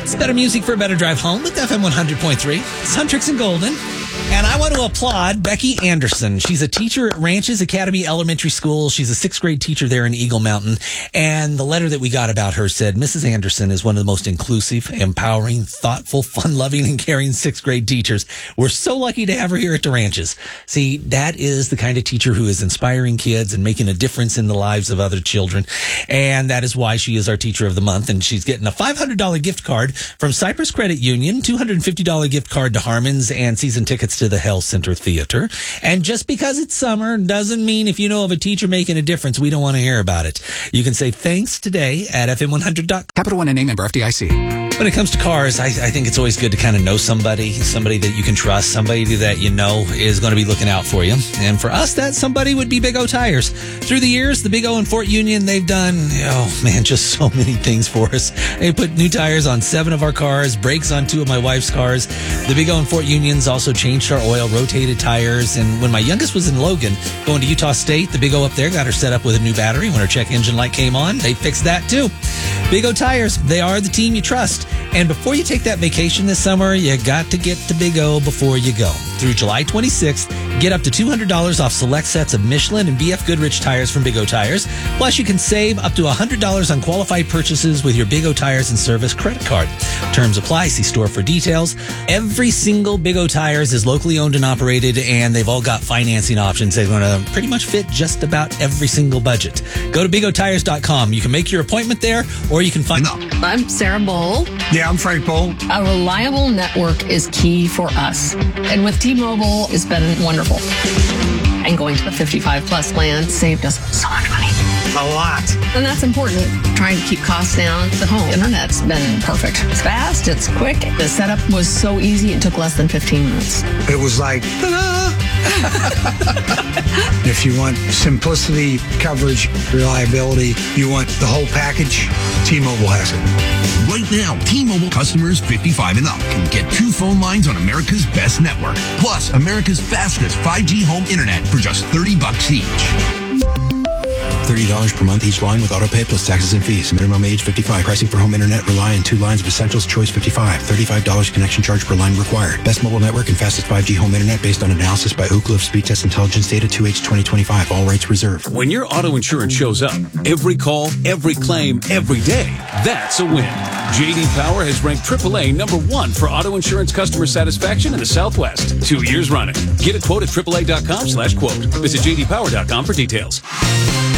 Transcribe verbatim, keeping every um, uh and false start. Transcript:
It's better music for a better drive home with F M one hundred point three. It's Huntrix and Golden. And I want to applaud Becky Anderson. She's a teacher at Ranches Academy Elementary School. She's a sixth grade teacher there in Eagle Mountain. And the letter that we got about her said, Missus Anderson is one of the most inclusive, empowering, thoughtful, fun-loving, and caring sixth grade teachers. We're so lucky to have her here at the Ranches. See, that is the kind of teacher who is inspiring kids and making a difference in the lives of other children. And that is why she is our Teacher of the Month. And she's getting a five hundred dollars gift card from Cypress Credit Union, two hundred fifty dollars gift card to Harmon's, and season tickets to the Hell Center Theater. And just because it's summer doesn't mean if you know of a teacher making a difference, we don't want to hear about it. You can say thanks today at F M one hundred dot com. Capital One N A member F D I C. When it comes to cars, I, I think it's always good to kind of know somebody, somebody that you can trust, somebody that you know is going to be looking out for you. And for us, that somebody would be Big O Tires. Through the years, the Big O in Fort Union, they've done, oh man, just so many things for us. They put new tires on seven of our cars, brakes on two of my wife's cars. The Big O in Fort Union's also changed our oil, rotated tires. And when my youngest was in Logan, going to Utah State, the Big O up there got her set up with a new battery. When her check engine light came on, they fixed that too. Big O Tires, they are the team you trust. And before you take that vacation this summer, you got to get to Big O before you go. Through July twenty-sixth, get up to two hundred dollars off select sets of Michelin and B F Goodrich tires from Big O Tires. Plus, you can save up to one hundred dollars on qualified purchases with your Big O Tires and Service credit card. Terms apply. See store for details. Every single Big O Tires is locally owned and operated, and they've all got financing options. They're going to pretty much fit just about every single budget. Go to big o tires dot com. You can make your appointment there, or you can find out. I'm Sarah Bowl. Yeah, I'm Frank Bowl. A reliable network is key for us. And with T-Mobile, it's been wonderful. And going to the fifty-five plus plan saved us so much money. A lot. And that's important. Trying to keep costs down. The home internet's been perfect. It's fast. It's quick. The setup was so easy. It took less than fifteen minutes. It was like, ta-da! If you want simplicity, coverage, reliability, you want the whole package, T-Mobile has it. Right now, T-Mobile customers fifty-five and up can get two phone lines on America's best network, plus America's fastest five G home internet for just thirty bucks each. thirty dollars per month each line with autopay plus taxes and fees. Minimum age fifty-five. Pricing for home internet rely on two lines of Essentials Choice fifty-five. thirty-five dollars connection charge per line required. Best mobile network and fastest five G home internet based on analysis by Ookla of Speed Test Intelligence data two H twenty twenty-five. All rights reserved. When your auto insurance shows up, every call, every claim, every day, that's a win. J D Power has ranked triple A number one for auto insurance customer satisfaction in the Southwest. Two years running. Get a quote at triple A dot com slash quote. Visit J D Power dot com for details.